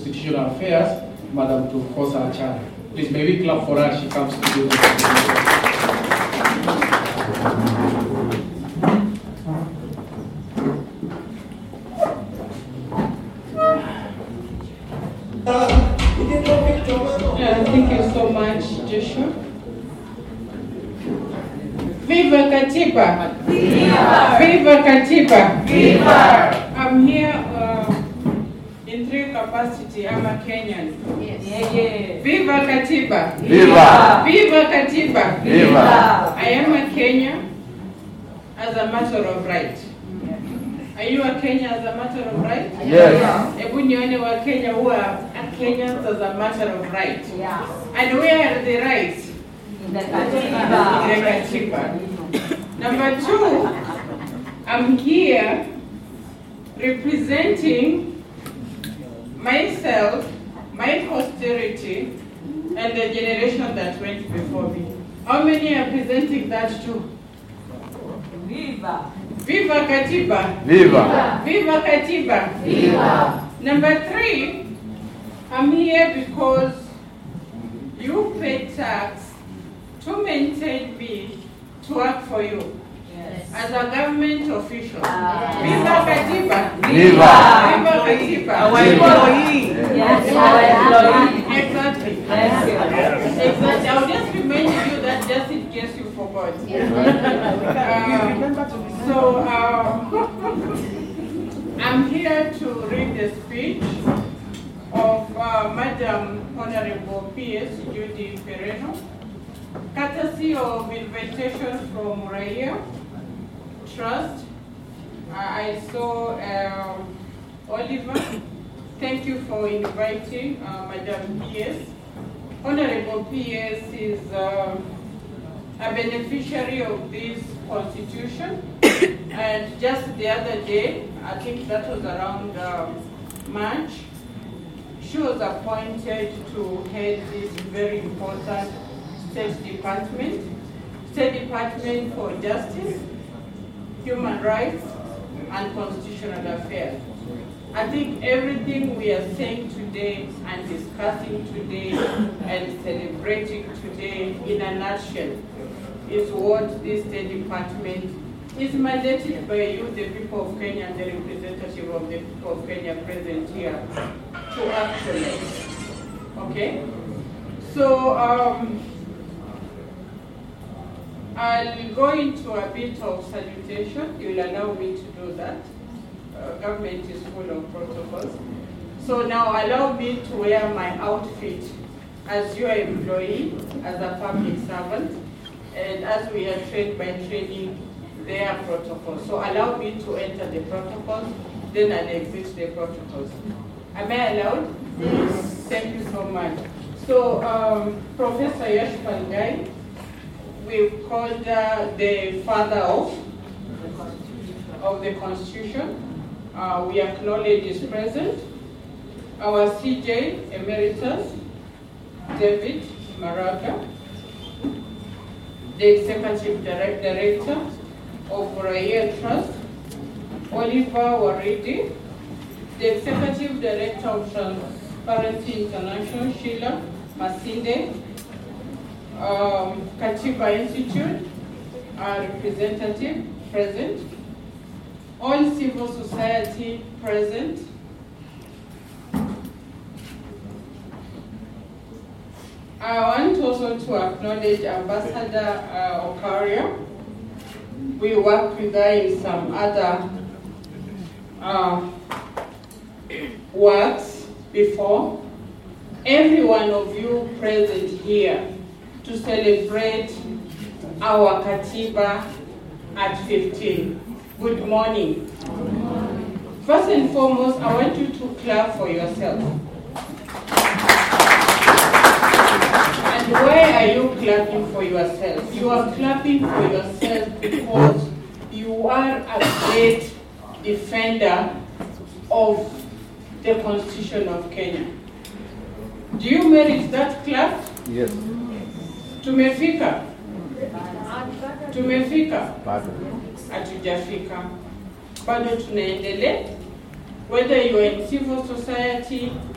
Institutional Affairs, Madam Tufosa Achara. Please, may we clap for her. She comes to do this. Thank you so much, Joshua. Viva Katiba! Viva! Viva Katiba! Viva! I'm here in three capacity. I'm a Kenyan. Yes. Yeah. Viva Katiba! Viva! Viva Katiba! Viva! I am a Kenyan as a matter of right. Are you a Kenyan as a matter of right? Yes. Everyone wa Kenya who are Kenyans as a matter of right. Yes. And where are the rights? In the Katiba. Number two, I'm here representing myself, my posterity, and the generation that went before me. How many are presenting that too? Viva! Viva Katiba! Viva! Viva Katiba! Viva! Number three, I'm here because you pay tax to maintain me to work for you. Yes. As a government official. Yes. Viva Katiba! Viva! Viva Katiba! Our employee! Yes, our employee! Exactly. Yes. Exactly. I'll just remind you that just in case you forgot. I'm here to read the speech of Madam Honorable P.S. Judy Pereno, courtesy of invitation from Raia Trust. I saw Oliver. Thank you for inviting Madam P.S. Honorable P.S. is a beneficiary of this constitution, and just the other day, I think that was around March, she was appointed to head this very important State Department for Justice, Human Rights, and Constitutional Affairs. I think everything we are saying today and discussing today and celebrating today in a nutshell is what this State Department is mandated by you, the people of Kenya, and the representative of the people of Kenya present here to actualize. Okay? So I'll go into a bit of salutation. You'll allow me to do that. Government is full of protocols. So now allow me to wear my outfit as your employee, as a public servant, and as we are trained by training their protocols. So allow me to enter the protocols, then I'll exit the protocols. Am I allowed? Yes. Thank you so much. So Professor Yash Pangai, we've called the father of the Constitution. We acknowledge is present. Our CJ Emeritus, David Maraga, the Executive Director of Raia Trust, Oliver Waridi, the Executive Director of Transparency International, Sheila Masinde, Katiba Institute, our representative present, all civil society present, I want also to acknowledge Ambassador Okario. We work with her in some other works before. Every one of you present here to celebrate our Katiba at 15. Good morning. Good morning. First and foremost, I want you to clap for yourself. And why are you clapping for yourself? You are clapping for yourself because you are a great defender of the Constitution of Kenya. Do you merit that clap? Yes. Tumefika? Tumefika? Hatujafika. Bado tunaendelea. Whether you are in civil society,